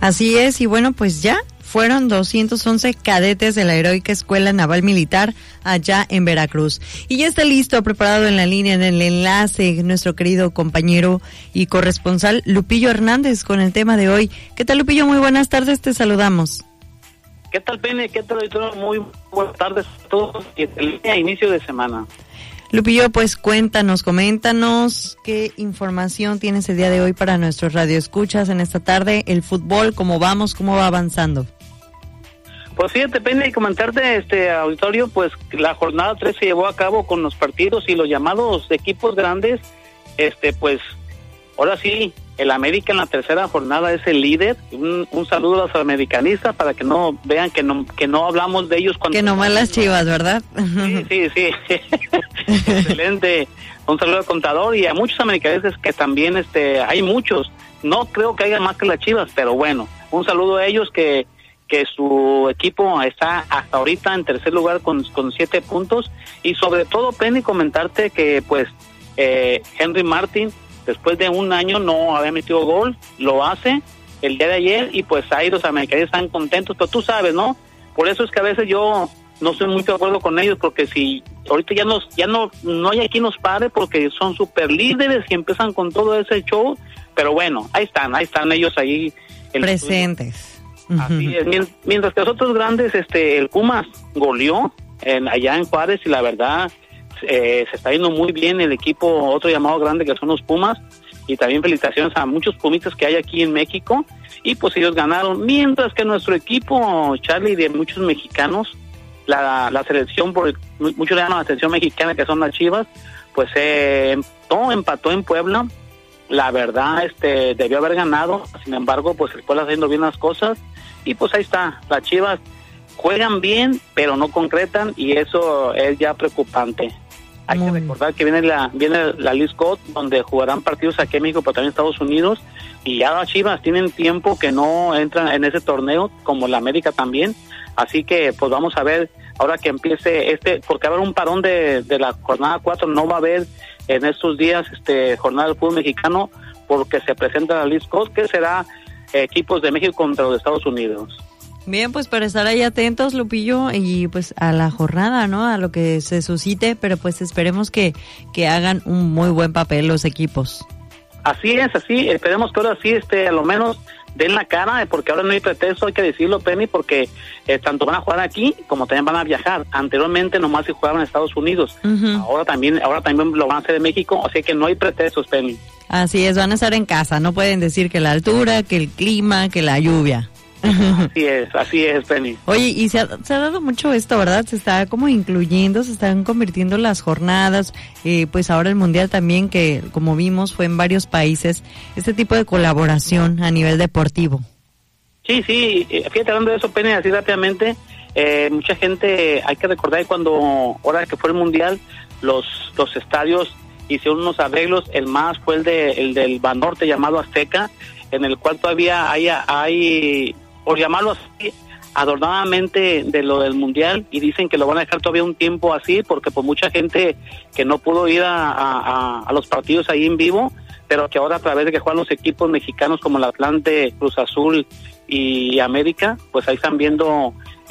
Así es, y bueno, pues ya fueron 211 cadetes de la Heroica Escuela Naval Militar allá en Veracruz. Y ya está listo, preparado en la línea, en el enlace, nuestro querido compañero y corresponsal Lupillo Hernández con el tema de hoy. ¿Qué tal, Lupillo? Muy buenas tardes, te saludamos. ¿Qué tal, Penny? ¿Qué tal, editor? Muy buenas tardes a todos y el inicio de semana. Lupillo, pues coméntanos qué información tienes el día de hoy para nuestros radioescuchas en esta tarde, el fútbol, cómo vamos, cómo va avanzando. Pues fíjate, Penny, comentarte, auditorio, pues la jornada 3 se llevó a cabo con los partidos y los llamados equipos grandes, pues ahora sí, el América en la tercera jornada es el líder. Un saludo a los americanistas para que no vean que no hablamos de ellos cuando... Que nomás las Chivas, ¿verdad? Sí. Excelente. Un saludo al contador y a muchos americanistas que también, hay muchos. No creo que haya más que las Chivas, pero bueno, un saludo a ellos que su equipo está hasta ahorita en tercer lugar con 7 puntos. Y sobre todo, Penny, comentarte que pues Henry Martin, después de un año no había metido gol, lo hace el día de ayer y pues ahí los americanos están contentos, pero tú sabes, ¿no? Por eso es que a veces yo no estoy muy de acuerdo con ellos, porque si ahorita ya no hay quien nos pare, porque son super líderes y empiezan con todo ese show, pero bueno, ahí están ellos ahí presentes. Así es, mientras que los otros grandes, el Pumas goleó allá en Juárez y la verdad se está yendo muy bien el equipo, otro llamado grande que son los Pumas, y también felicitaciones a muchos pumitas que hay aquí en México, y pues ellos ganaron, mientras que nuestro equipo, Charlie, de muchos mexicanos, la selección, muchos le llaman la selección mexicana, que son las Chivas, pues empató en Puebla. La verdad, debió haber ganado, sin embargo, pues el Puebla haciendo bien las cosas, y pues ahí está, las Chivas juegan bien, pero no concretan, y eso es ya preocupante. Hay que recordar que viene la Leagues Cup, donde jugarán partidos aquí en México, pero también en Estados Unidos, y ya las Chivas tienen tiempo que no entran en ese torneo, como la América también, así que pues vamos a ver, ahora que empiece porque va a haber un parón de la jornada 4, no va a haber en estos días jornada del fútbol mexicano, porque se presenta la Leagues Cup, que será equipos de México contra los Estados Unidos. Bien, pues para estar ahí atentos, Lupillo, y pues a la jornada, ¿no? A lo que se suscite, pero pues esperemos que hagan un muy buen papel los equipos. Así, esperemos que ahora sí, a lo menos den la cara, porque ahora no hay pretexto, hay que decirlo, Penny, porque tanto van a jugar aquí como también van a viajar. Anteriormente nomás se jugaban en Estados Unidos, ahora también lo van a hacer en México, así que no hay pretextos, Penny. Así es, van a estar en casa, no pueden decir que la altura, que el clima, que la lluvia. Así es, Penny. Oye, y se ha dado mucho esto, ¿verdad? Se está como incluyendo, se están convirtiendo las jornadas, pues ahora el Mundial también, que como vimos fue en varios países, este tipo de colaboración a nivel deportivo. Sí, fíjate, hablando de eso, Penny, así rápidamente, mucha gente, hay que recordar que ahora que fue el Mundial, los estadios hicieron unos arreglos, el más fue el del Banorte llamado Azteca, en el cual todavía hay por llamarlo así, adornadamente de lo del Mundial, y dicen que lo van a dejar todavía un tiempo así, porque pues mucha gente que no pudo ir a los partidos ahí en vivo, pero que ahora a través de que juegan los equipos mexicanos como el Atlante, Cruz Azul y América, pues ahí están viendo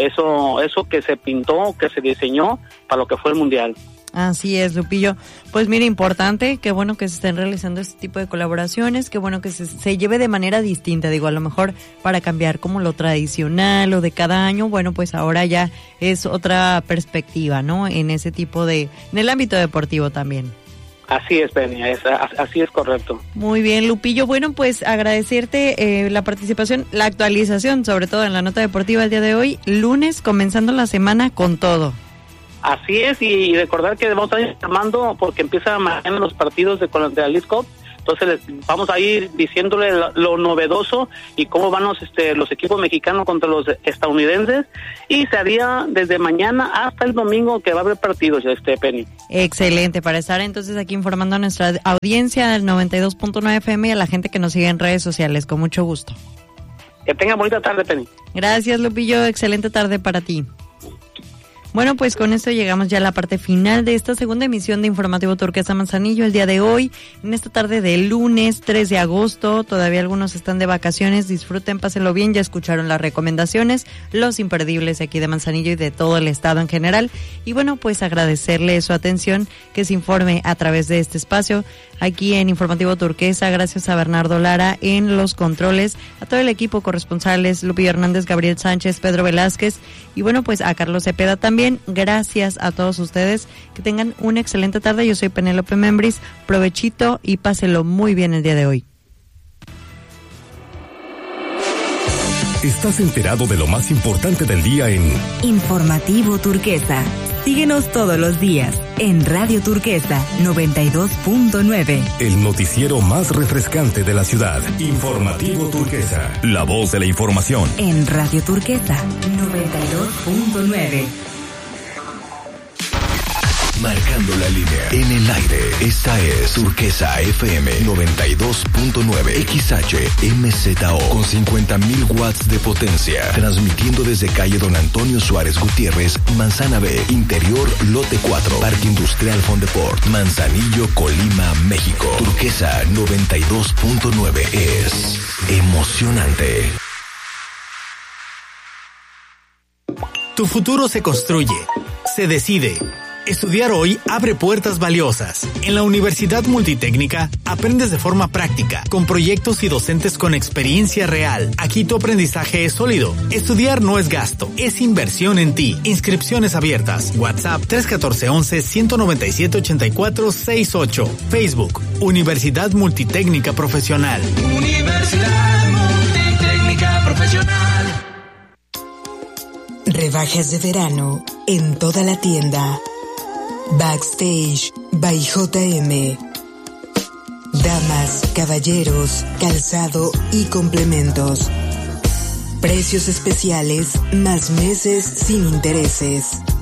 eso que se pintó, que se diseñó para lo que fue el Mundial. Así es, Lupillo. Pues mira, importante, qué bueno que se estén realizando este tipo de colaboraciones, qué bueno que se lleve de manera distinta, digo, a lo mejor para cambiar como lo tradicional o de cada año, bueno, pues ahora ya es otra perspectiva, ¿no? En ese tipo en el ámbito deportivo también. Así es, Penny, así es correcto. Muy bien, Lupillo. Bueno, pues agradecerte la participación, la actualización, sobre todo en la nota deportiva el día de hoy, lunes, comenzando la semana con todo. Así es, y recordar que vamos a ir llamando porque empiezan mañana los partidos de la Leagues Cup, entonces vamos a ir diciéndole lo novedoso y cómo van los equipos mexicanos contra los estadounidenses, y se haría desde mañana hasta el domingo que va a haber partidos, Penny. Excelente, para estar entonces aquí informando a nuestra audiencia del 92.9 FM y a la gente que nos sigue en redes sociales, con mucho gusto. Que tenga bonita tarde, Penny. Gracias, Lupillo, excelente tarde para ti. Bueno, pues con esto llegamos ya a la parte final de esta segunda emisión de Informativo Turquesa Manzanillo el día de hoy, en esta tarde de lunes 3 de agosto. Todavía algunos están de vacaciones, disfruten, pásenlo bien, ya escucharon las recomendaciones, los imperdibles aquí de Manzanillo y de todo el estado en general. Y bueno, pues agradecerle su atención, que se informe a través de este espacio aquí en Informativo Turquesa. Gracias a Bernardo Lara en los controles, a todo el equipo, corresponsales, Lupillo Hernández, Gabriel Sánchez, Pedro Velázquez y bueno, pues a Carlos Cepeda también. Gracias a todos ustedes, que tengan una excelente tarde. Yo soy Penélope Membris, provechito y páselo muy bien el día de hoy. Estás enterado de lo más importante del día en Informativo Turquesa. Síguenos todos los días en Radio Turquesa 92.9. el noticiero más refrescante de la ciudad. Informativo Turquesa, la voz de la información. En Radio Turquesa 92.9. Marcando la línea. En el aire, esta es Turquesa FM 92.9 XHMZO con 50.000 watts de potencia. Transmitiendo desde calle Don Antonio Suárez Gutiérrez, Manzana B, Interior, Lote 4, Parque Industrial Fondeport, Manzanillo, Colima, México. Turquesa 92.9 es emocionante. Tu futuro se construye, se decide. Estudiar hoy abre puertas valiosas. En la Universidad Multitécnica aprendes de forma práctica, con proyectos y docentes con experiencia real. Aquí tu aprendizaje es sólido. Estudiar no es gasto, es inversión en ti. Inscripciones abiertas. WhatsApp 314-11-197-8468. Facebook, Universidad Multitécnica Profesional. Universidad Multitécnica Profesional. Rebajas de verano en toda la tienda. Backstage by JM. Damas, caballeros, calzado y complementos. Precios especiales más meses sin intereses.